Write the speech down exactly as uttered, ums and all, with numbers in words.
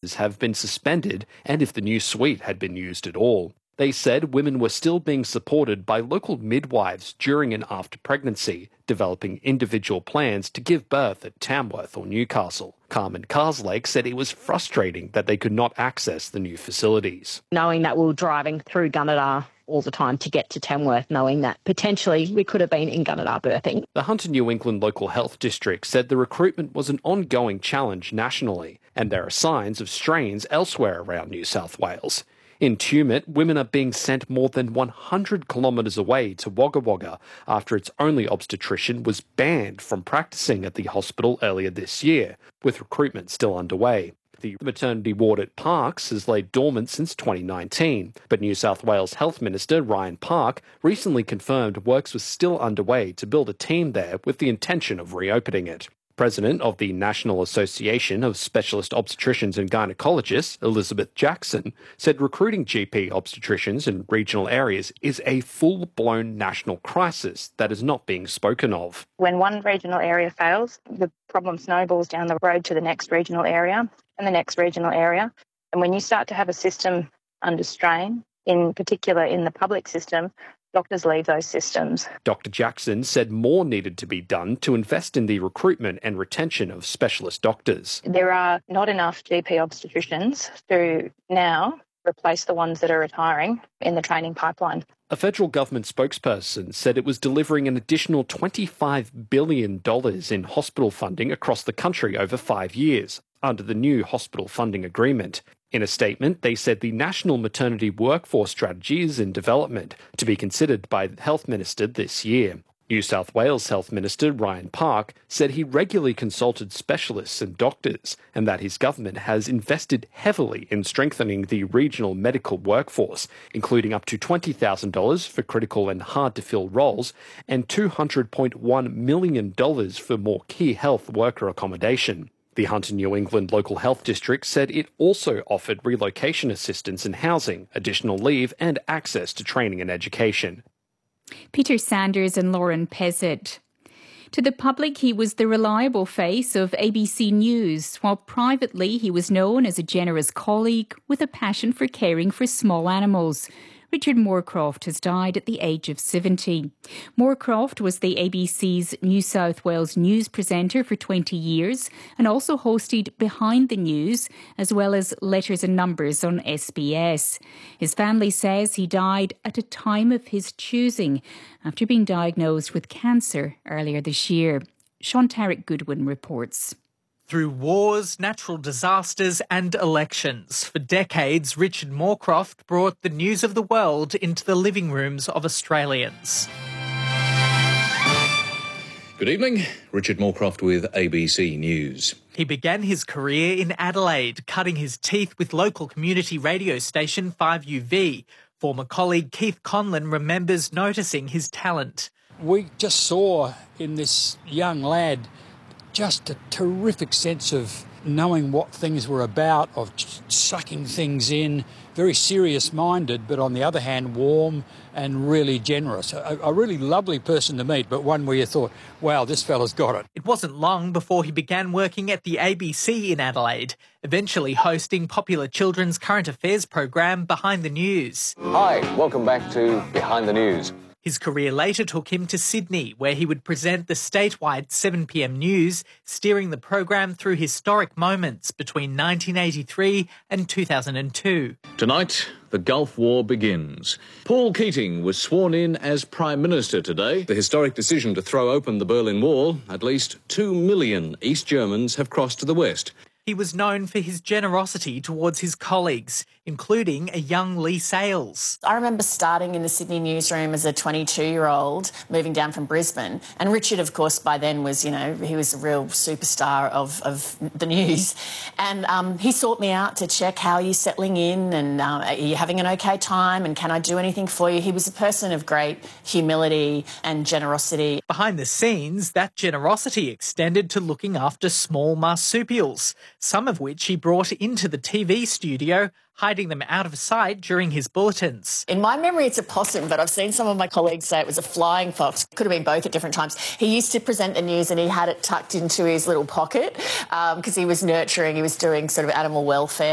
have been suspended and if the new suite had been used at all. They said women were still being supported by local midwives during and after pregnancy, developing individual plans to give birth at Tamworth or Newcastle. Carmen Carslake said it was frustrating that they could not access the new facilities. Knowing that we were driving through Gunnedah all the time to get to Tamworth, knowing that potentially we could have been in Gunnedah birthing. The Hunter New England Local Health District said the recruitment was an ongoing challenge nationally, and there are signs of strains elsewhere around New South Wales. In Tumut, women are being sent more than one hundred kilometres away to Wagga Wagga after its only obstetrician was banned from practising at the hospital earlier this year, with recruitment still underway. The maternity ward at Parkes has laid dormant since twenty nineteen, but New South Wales Health Minister Ryan Park recently confirmed works were still underway to build a team there with the intention of reopening it. President of the National Association of Specialist Obstetricians and Gynecologists, Elizabeth Jackson, said recruiting G P obstetricians in regional areas is a full-blown national crisis that is not being spoken of. When one regional area fails, the problem snowballs down the road to the next regional area and the next regional area. And when you start to have a system under strain, in particular in the public system, doctors leave those systems. Doctor Jackson said more needed to be done to invest in the recruitment and retention of specialist doctors. There are not enough G P obstetricians to now replace the ones that are retiring in the training pipeline. A federal government spokesperson said it was delivering an additional twenty-five billion dollars in hospital funding across the country over five years under the new hospital funding agreement. In a statement, they said the National Maternity Workforce Strategy is in development to be considered by the Health Minister this year. New South Wales Health Minister Ryan Park said he regularly consulted specialists and doctors and that his government has invested heavily in strengthening the regional medical workforce, including up to twenty thousand dollars for critical and hard-to-fill roles and two hundred point one million dollars for more key health worker accommodation. The Hunter New England Local Health District said it also offered relocation assistance and housing, additional leave and access to training and education. Peter Sanders and Lauren Pezzett. To the public, he was the reliable face of A B C News, while privately he was known as a generous colleague with a passion for caring for small animals. Richard Moorcroft has died at the age of seventy. Moorcroft was the A B C's New South Wales news presenter for twenty years and also hosted Behind the News, as well as Letters and Numbers on S B S. His family says he died at a time of his choosing after being diagnosed with cancer earlier this year. Sean Tarrant Goodwin reports. Through wars, natural disasters and elections, for decades Richard Moorcroft brought the news of the world into the living rooms of Australians. Good evening, Richard Moorcroft with A B C News. He began his career in Adelaide, cutting his teeth with local community radio station five U V. Former colleague Keith Conlon remembers noticing his talent. We just saw in this young lad just a terrific sense of knowing what things were about, of sucking things in, very serious-minded, but on the other hand, warm and really generous. A, a really lovely person to meet, but one where you thought, wow, this fella's got it. It wasn't long before he began working at the A B C in Adelaide, eventually hosting popular children's current affairs program Behind the News. Hi, welcome back to Behind the News. His career later took him to Sydney, where he would present the statewide seven p m news, steering the program through historic moments between nineteen eighty-three and two thousand two. Tonight, the Gulf War begins. Paul Keating was sworn in as Prime Minister today. The historic decision to throw open the Berlin Wall, at least two million East Germans have crossed to the west. He was known for his generosity towards his colleagues, including a young Lee Sales. I remember starting in the Sydney newsroom as a twenty-two-year-old, moving down from Brisbane. And Richard, of course, by then was, you know, he was a real superstar of, of the news. And um, he sought me out to check how you're settling in and uh, are you having an okay time and can I do anything for you? He was a person of great humility and generosity. Behind the scenes, that generosity extended to looking after small marsupials, some of which he brought into the T V studio, hiding them out of sight during his bulletins. In my memory, it's a possum, but I've seen some of my colleagues say it was a flying fox. Could have been both at different times. He used to present the news and he had it tucked into his little pocket because um, he was nurturing, he was doing sort of animal welfare.